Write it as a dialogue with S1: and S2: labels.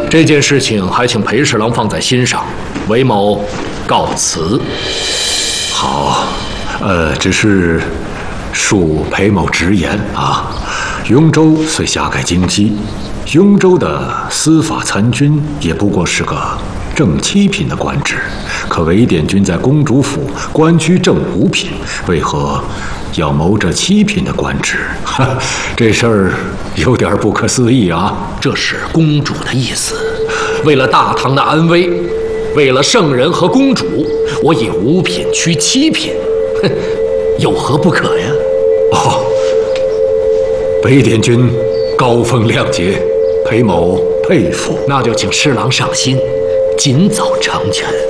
S1: 这件事情还请裴侍郎放在心上，韦某告辞。
S2: 好，只是恕裴某直言啊，雍州虽辖盖京畿，雍州的司法参军也不过是个正7品的官职，可韦典军在公主府官居正5品，为何要谋这7品的官职？这事儿有点不可思议啊！
S1: 这是公主的意思，为了大唐的安危，为了圣人和公主，我以5品趋7品，有何不可呀？
S2: 哦，韦典军高风亮节，裴某佩服。
S1: 那就请侍郎上心，尽早成全。